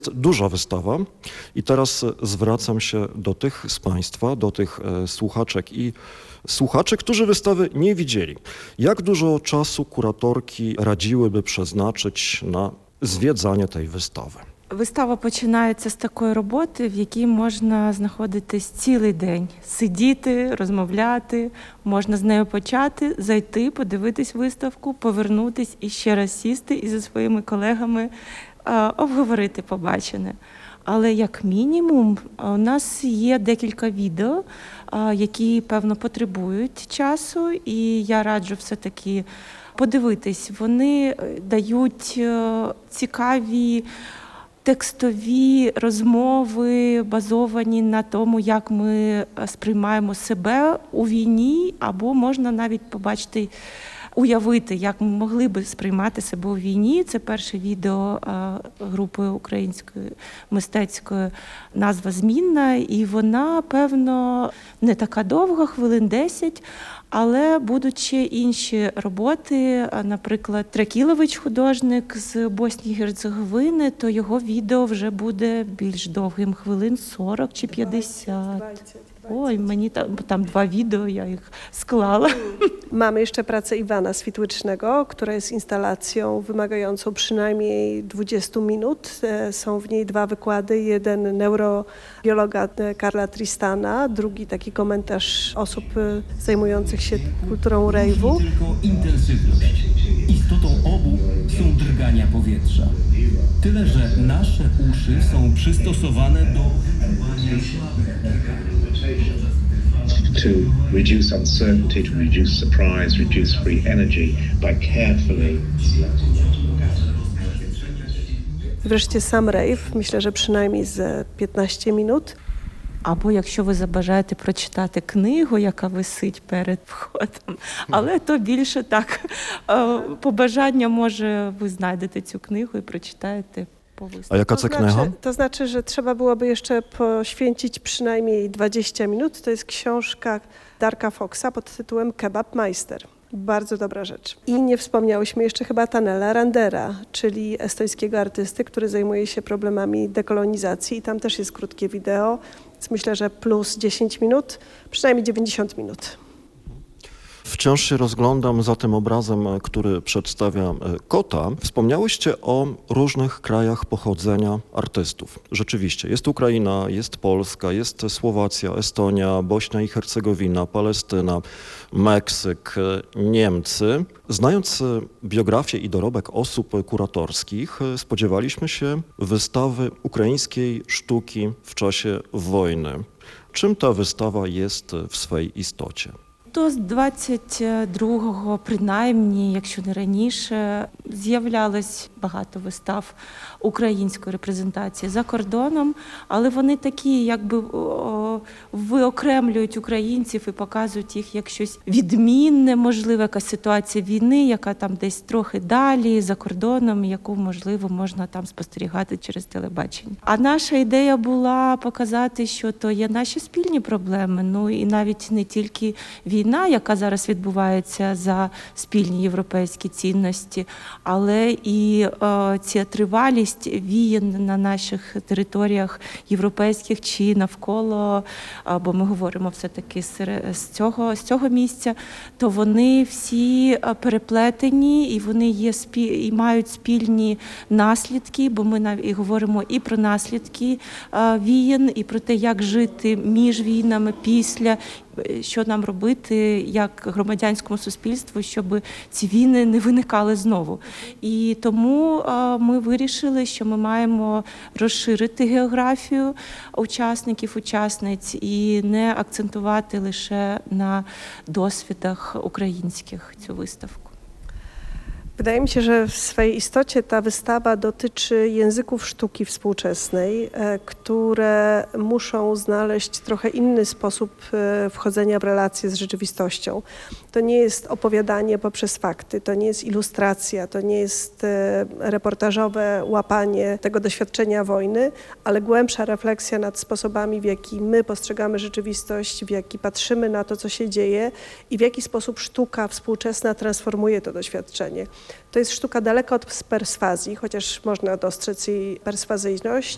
Duża wystawa i teraz zwracam się do tych z Państwa, do tych słuchaczek i słuchaczy, którzy wystawy nie widzieli. Jak dużo czasu kuratorki radziłyby przeznaczyć на zwiedzanie tej wystaви? Вистава починається з такої роботи, в якій можна знаходитись цілий день, сидіти, розмовляти, можна з нею почати, зайти, подивитись виставку, повернутись і ще раз сісти і зі своїми колегами обговорити побачене. Але як мінімум у нас є декілька відео, які, певно, потребують часу, і я раджу все-таки подивитись. Вони дають цікаві текстові розмови, базовані на тому, як ми сприймаємо себе у війні, або можна навіть побачити, уявити, як ми могли би сприймати себе у війні. Це перше відео групи української мистецької, назва «Змінна», і вона, певно, не така довга, хвилин 10, але будуть ще інші роботи, наприклад, Тракілович, художник з Боснії і Герцеговини, то його відео вже буде більш довгим, хвилин 40 чи 50. 20. Oj, meni tam 2 wideo, ja ich sklała. Mamy jeszcze pracę Iwana Switłycznego, która jest instalacją wymagającą przynajmniej 20 minut. Są w niej 2 wykłady, jeden neurobiologa Karla Tristana, drugi taki komentarz osób zajmujących się kulturą rave'u. Tylko intensywność. Istotą obu są drgania powietrza. Tyle, że nasze uszy są przystosowane do to reduce uncertainty, to reduce surprise, reduce free energy by carefully. Wreszcie sam rave, myślę, że przynajmniej z 15 minut. Або якщо ви забажаєте прочитати книгу, яка висить перед входом, але то більше так, по бажанню, може, ви знайдете цю книгу і прочитаєте. A jaka to kniha? To znaczy, że trzeba byłoby jeszcze poświęcić przynajmniej 20 minut. To jest książka Darka Foxa pod tytułem Kebabmeister. Bardzo dobra rzecz. I nie wspomniałyśmy jeszcze chyba Tanela Randera, czyli estońskiego artysty, który zajmuje się problemami dekolonizacji. I tam też jest krótkie wideo, więc myślę, że plus 10 minut, przynajmniej 90 minut. Wciąż się rozglądam za tym obrazem, który przedstawia kota. Wspomniałyście o różnych krajach pochodzenia artystów. Rzeczywiście, jest Ukraina, jest Polska, jest Słowacja, Estonia, Bośnia i Hercegowina, Palestyna, Meksyk, Niemcy. Znając biografię i dorobek osób kuratorskich, spodziewaliśmy się wystawy ukraińskiej sztuki w czasie wojny. Czym ta wystawa jest w swej istocie? То з 22-го, принаймні, якщо не раніше, з'являлось багато вистав української репрезентації за кордоном, але вони такі, якби виокремлюють українців і показують їх як щось відмінне, можливо, якась ситуація війни, яка там десь трохи далі, за кордоном, яку, можливо, можна там спостерігати через телебачення. А наша ідея була показати, що то є наші спільні проблеми, ну і навіть не тільки війна, яка зараз відбувається за спільні європейські цінності, але і ця тривалість війн на наших територіях європейських чи навколо, бо ми говоримо все-таки з цього місця, то вони всі переплетені і вони є і мають спільні наслідки, бо ми і говоримо і про наслідки війн, і про те, як жити між війнами, після, що нам робити як громадянському суспільству, щоб ці війни не виникали знову. І тому ми вирішили, що ми маємо розширити географію учасників, учасниць і не акцентувати лише на досвідах українських цю виставку. Wydaje mi się, że w swej istocie ta wystawa dotyczy języków sztuki współczesnej, które muszą znaleźć trochę inny sposób wchodzenia w relacje z rzeczywistością. To nie jest opowiadanie poprzez fakty, to nie jest ilustracja, to nie jest reportażowe łapanie tego doświadczenia wojny, ale głębsza refleksja nad sposobami, w jaki my postrzegamy rzeczywistość, w jaki patrzymy na to, co się dzieje i w jaki sposób sztuka współczesna transformuje to doświadczenie. To jest sztuka daleka od perswazji, chociaż można dostrzec jej perswazyjność.